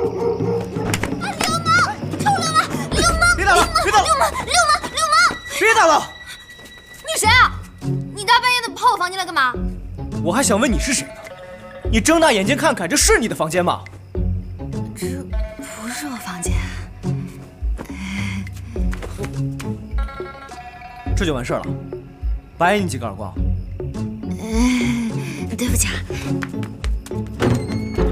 流氓！臭流氓！流氓！ 别打了！别打了！ 流氓！流氓！流氓！ 别打了！ 你谁啊？你大半夜的跑我房间来干嘛？ 我还想问你是谁呢。你睁大眼睛看看，这是你的房间吗？ 这不是我房间。 这就完事了，白你几个耳光。 对不起啊。